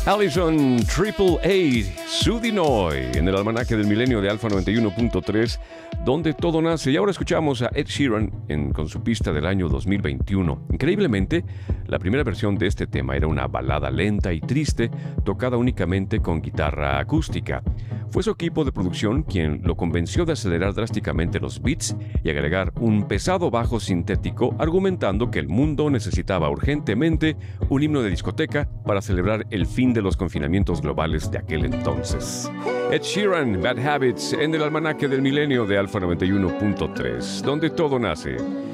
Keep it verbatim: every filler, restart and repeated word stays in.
Allison Triple A, Sudinoy, en el almanaque del milenio de Alfa noventa y uno punto tres, donde todo nace. Y ahora escuchamos a Ed Sheeran en, con su pista del año dos mil veintiuno. Increíblemente, la primera versión de este tema era una balada lenta y triste, tocada únicamente con guitarra acústica. Fue su equipo de producción quien lo convenció de acelerar drásticamente los beats y agregar un pesado bajo sintético, argumentando que el mundo necesitaba urgentemente un himno de discoteca para celebrar el fin de los confinamientos globales de aquel entonces. Ed Sheeran, Bad Habits, en el almanaque del milenio de Alfa noventa y uno punto tres, donde todo nace.